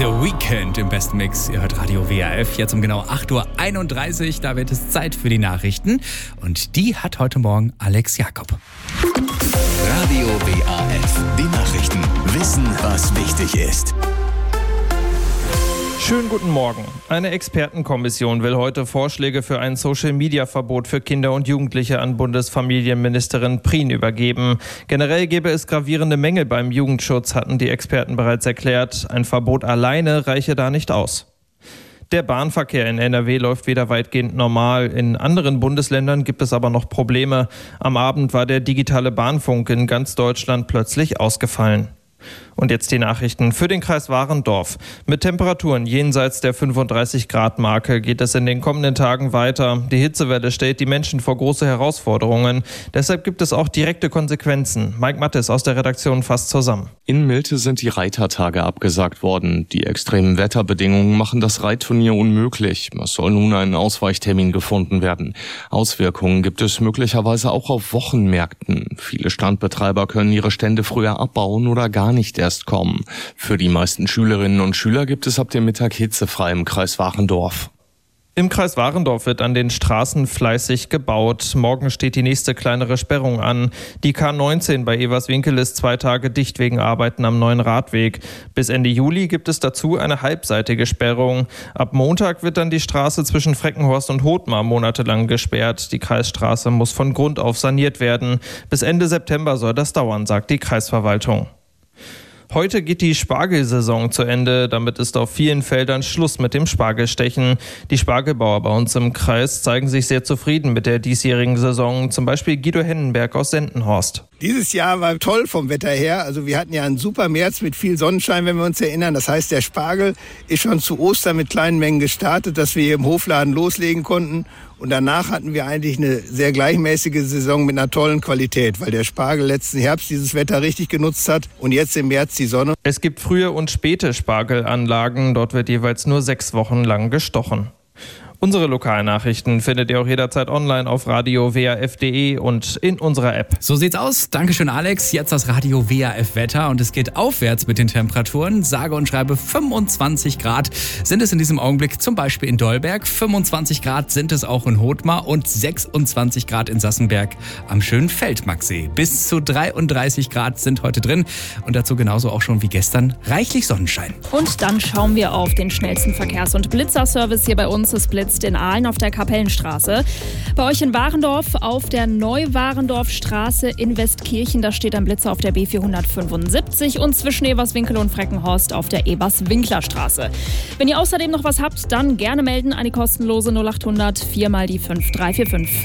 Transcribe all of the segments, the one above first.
The Weeknd im besten Mix. Ihr hört Radio WRF, jetzt um genau 8.31 Uhr. Da wird es Zeit für die Nachrichten. Und die hat heute Morgen Alex Jakob. Radio WRF, die Nachrichten. Wissen, was wichtig ist. Schönen guten Morgen. Eine Expertenkommission will heute Vorschläge für ein Social-Media-Verbot für Kinder und Jugendliche an Bundesfamilienministerin Prien übergeben. Generell gäbe es gravierende Mängel beim Jugendschutz, hatten die Experten bereits erklärt. Ein Verbot alleine reiche da nicht aus. Der Bahnverkehr in NRW läuft wieder weitgehend normal. In anderen Bundesländern gibt es aber noch Probleme. Am Abend war der digitale Bahnfunk in ganz Deutschland plötzlich ausgefallen. Und jetzt die Nachrichten für den Kreis Warendorf. Mit Temperaturen jenseits der 35-Grad-Marke geht es in den kommenden Tagen weiter. Die Hitzewelle stellt die Menschen vor große Herausforderungen. Deshalb gibt es auch direkte Konsequenzen. Mike Mattes aus der Redaktion fasst zusammen. In Milte sind die Reitertage abgesagt worden. Die extremen Wetterbedingungen machen das Reitturnier unmöglich. Es soll nun ein Ausweichtermin gefunden werden. Auswirkungen gibt es möglicherweise auch auf Wochenmärkten. Viele Standbetreiber können ihre Stände früher abbauen oder gar nicht erst kommen. Für die meisten Schülerinnen und Schüler gibt es ab dem Mittag hitzefrei im Kreis Warendorf. Im Kreis Warendorf wird an den Straßen fleißig gebaut. Morgen steht die nächste kleinere Sperrung an. Die K19 bei Everswinkel ist 2 Tage dicht wegen Arbeiten am neuen Radweg. Bis Ende Juli gibt es dazu eine halbseitige Sperrung. Ab Montag wird dann die Straße zwischen Freckenhorst und Hothmar monatelang gesperrt. Die Kreisstraße muss von Grund auf saniert werden. Bis Ende September soll das dauern, sagt die Kreisverwaltung. Heute geht die Spargelsaison zu Ende. Damit ist auf vielen Feldern Schluss mit dem Spargelstechen. Die Spargelbauer bei uns im Kreis zeigen sich sehr zufrieden mit der diesjährigen Saison. Zum Beispiel Guido Hennenberg aus Sendenhorst. Dieses Jahr war toll vom Wetter her. Also wir hatten ja einen super März mit viel Sonnenschein, wenn wir uns erinnern. Das heißt, der Spargel ist schon zu Ostern mit kleinen Mengen gestartet, dass wir hier im Hofladen loslegen konnten. Und danach hatten wir eigentlich eine sehr gleichmäßige Saison mit einer tollen Qualität, weil der Spargel letzten Herbst dieses Wetter richtig genutzt hat und jetzt im März die Sonne. Es gibt frühe und späte Spargelanlagen. Dort wird jeweils nur 6 Wochen lang gestochen. Unsere Lokalnachrichten findet ihr auch jederzeit online auf radio-wrf.de und in unserer App. So sieht's aus. Dankeschön, Alex. Jetzt das Radio WRF Wetter und es geht aufwärts mit den Temperaturen. Sage und schreibe 25 Grad sind es in diesem Augenblick zum Beispiel in Dolberg. 25 Grad sind es auch in Hothmar und 26 Grad in Sassenberg am schönen Feldmarksee. Bis zu 33 Grad sind heute drin und dazu genauso auch schon wie gestern reichlich Sonnenschein. Und dann schauen wir auf den schnellsten Verkehrs- und Blitzerservice hier bei uns. Es blitzt in Aalen auf der Kapellenstraße. Bei euch in Warendorf auf der Neuwarendorfstraße in Westkirchen, da steht ein Blitzer auf der B475 und zwischen Everswinkel und Freckenhorst auf der Eberswinklerstraße. Wenn ihr außerdem noch was habt, dann gerne melden an die kostenlose 0800 4 mal die 5345.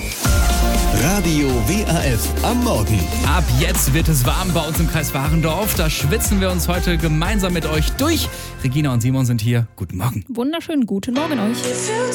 Radio WRF am Morgen. Ab jetzt wird es warm bei uns im Kreis Warendorf. Da schwitzen wir uns heute gemeinsam mit euch durch. Regina und Simon sind hier. Guten Morgen. Wunderschönen guten Morgen euch.